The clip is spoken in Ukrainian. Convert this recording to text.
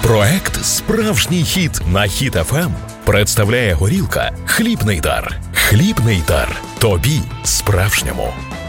Проект «Справжній хіт» на Хіт ФМ представляє горілка «Хлібний дар». «Хлібний дар» – тобі справжньому.